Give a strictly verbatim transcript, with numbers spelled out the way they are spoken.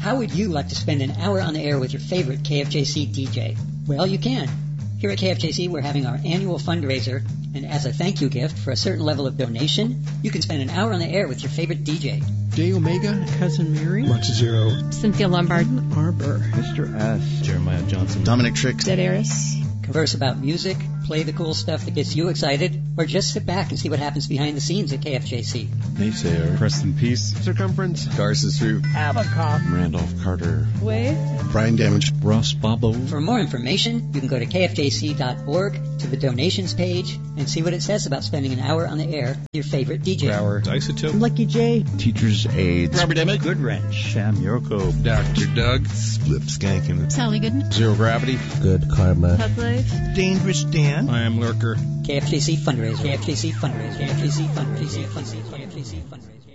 How would you like to spend an hour on the air with your favorite K F J C D J? Well, you can. Here at K F J C, we're having our annual fundraiser, and as a thank you gift for a certain level of donation, you can spend an hour on the air with your favorite D J. J Omega, Cousin Mary, Lunch Zero, Cynthia Lombard, Arbor, Mister S, Jeremiah Johnson, Dominic Tricks, Dead Eris. Converse about music, play the cool stuff that gets you excited, or just sit back and see what happens behind the scenes at K F J C. Naysayer, Preston Peace, Circumference, Garza Street, Abacock, Randolph Carter, Wave, Brian Damage, Ross Bobo. For more information, you can go to K F J C dot org to the donations page and see what it says about spending an hour on the air with your favorite D J. Brower, Isotope, Lucky J, Teacher's Aids, Robert Emmett, Good Wrench, Sam Yurko, Doctor Doug, Split Skankin, Sally Gooden, Zero Gravity, Good Karma, Pub Life, Dangerous Dan, I Am Lurker. K F J C fundraiser. K F J C fundraiser. K F J C fundraiser. K F J C fundraiser. K F J C fundraiser.